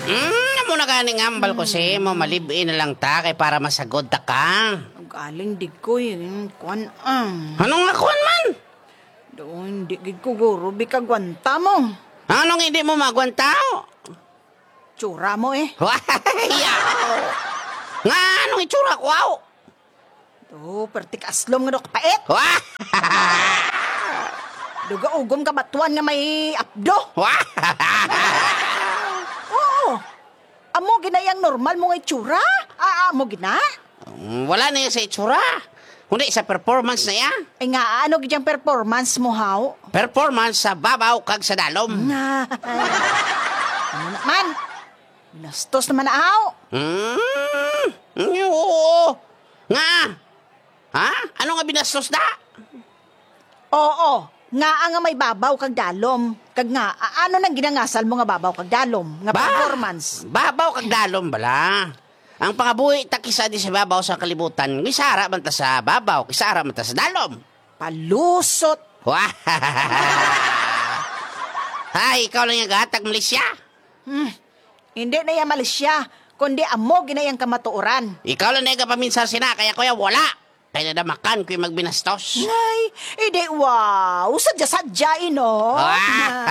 Amo na ganing ambal ko si mo, malibin na lang ta kay para masagod ta ka. Galing di ko yun, kuan Anong nakuan man? Doon, di gid ko guro, bikagwanta mo. Anong hindi mo magwantao? Tsura mo eh. Yaw! Nga, anong itsura ko, aw? Do, pertik aslom nga do kapait. Duga ugom ka batuan nga may apdo. Oo. Amo ginayang normal mo nga itsura? Amo gina? Wala na yan sa itsura. Kundi sa performance na yan. Ay nga, ano gidyang performance mo, haw? Performance sa babaw kag sa dalom. Ano naman? Binastos naman na, haw? Oo. Nga. Ha? Ano nga binastos na? Oo. Nga nga may babaw kag dalom. Kag nga, ano nang ginangasal mo nga babaw kag dalom? Nga performance. Babaw kag dalom bala. Ang pangabuhi takisa di sa babaw sa kalibutan, kisara man ta sa babaw, kisara man ta sa dalom. Palusot. Hay, ikaw lang yung gatag Malaysia. Hindi na yung Malaysia, kundi amo ginayang kamatuoran. Ikaw lang na yung kapaminsan sina, kaya kuya wala. Kaya nadamakan ko yung magbinastos. Ay, hindi, wow, sadya-sadya, ino.